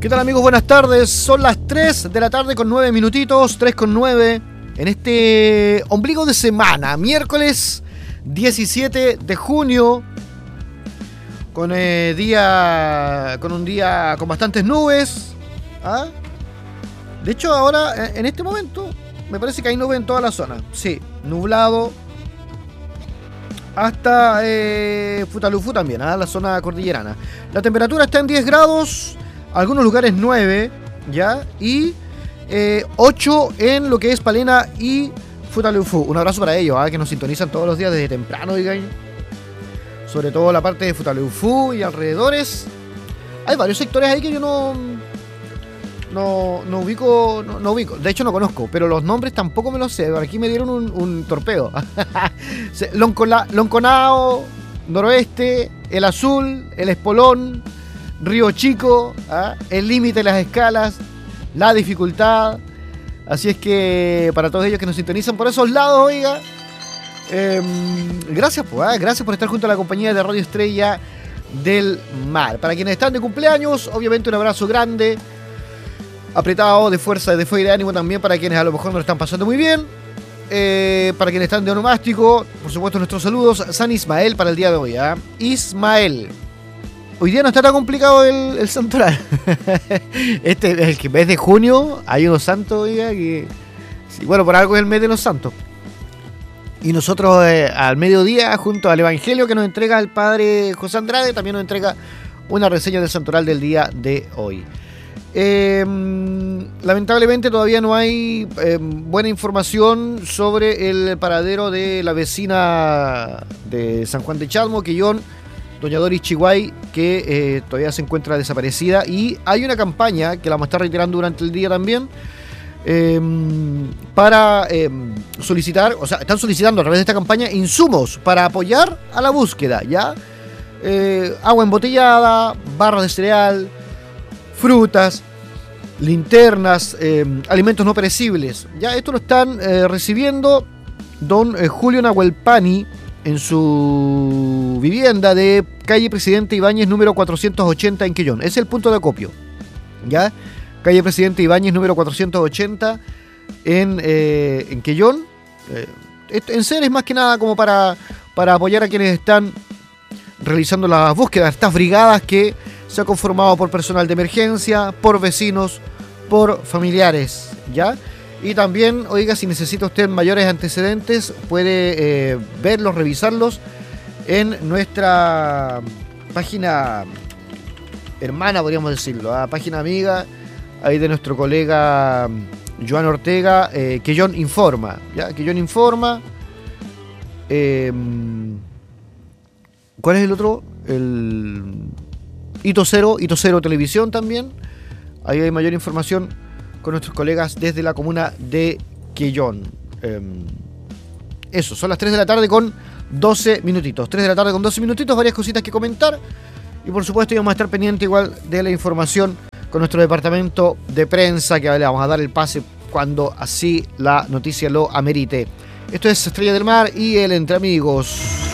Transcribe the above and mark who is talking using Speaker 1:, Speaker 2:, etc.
Speaker 1: ¿Qué tal, amigos? Buenas tardes. Son las 3 de la tarde con 9 minutitos, 3 con 9, en este ombligo de semana, miércoles 17 de junio, con un día con bastantes nubes. ¿Ah? De hecho, ahora, en este momento, me parece que hay nubes en toda la zona. Sí, nublado hasta Futalufú también, la zona cordillerana. La temperatura está en 10 grados, algunos lugares 9, ¿ya? Y 8 en lo que es Palena y Futalufú. Un abrazo para ellos, que nos sintonizan todos los días desde temprano, digan. Sobre todo la parte de Futalufú y alrededores. Hay varios sectores ahí que yo no ubico. De hecho, no conozco, pero los nombres tampoco me los sé. Aquí me dieron un torpedo. Lonconao, Noroeste, El Azul, El Espolón, Río Chico, el límite de las escalas, la dificultad. Así es que para todos ellos que nos sintonizan por esos lados, oiga, gracias por estar junto a la compañía de Radio Estrella del Mar. Para quienes están de cumpleaños, obviamente un abrazo grande, apretado, de fuerza, de fe y de ánimo también para quienes a lo mejor no lo están pasando muy bien. Para quienes están de onomástico, por supuesto nuestros saludos. San Ismael para el día de hoy, Ismael. Hoy día no está tan complicado el santoral. El que mes de junio hay unos santos, oiga, que sí, bueno, por algo es el mes de los santos. Y nosotros al mediodía, junto al Evangelio que nos entrega el padre José Andrade, también nos entrega una reseña del santoral del día de hoy. Lamentablemente todavía no hay buena información sobre el paradero de la vecina de San Juan de Chalmo, Quillón, doña Doris Chiguay, que todavía se encuentra desaparecida, y hay una campaña que la vamos a estar reiterando durante el día también, para solicitar, o sea, están solicitando a través de esta campaña insumos para apoyar a la búsqueda, ¿ya? Agua embotellada, barras de cereal, frutas, linternas, alimentos no perecibles. Ya esto lo están recibiendo don Julio Nahuelpani en su vivienda de calle Presidente Ibáñez número 480 en Quillón. Es el punto de acopio, ¿ya? Calle Presidente Ibáñez número 480 en Quillón. En ser es más que nada como para apoyar a quienes están realizando las búsquedas, estas brigadas que se ha conformado por personal de emergencia, por vecinos, por familiares, ¿ya? Y también, oiga, si necesita usted mayores antecedentes, puede verlos, revisarlos en nuestra página hermana, podríamos decirlo, página amiga, ahí de nuestro colega Joan Ortega, Quillón Informa, ¿ya? Quillón Informa. ¿Cuál es el otro? El Hito Cero Televisión también. Ahí hay mayor información con nuestros colegas desde la comuna de Quillón. Eso, son las 3 de la tarde con 12 minutitos. 3 de la tarde con 12 minutitos, varias cositas que comentar. Y por supuesto vamos a estar pendientes igual de la información con nuestro departamento de prensa, que le vamos a dar el pase cuando así la noticia lo amerite. Esto es Estrella del Mar y el Entre Amigos.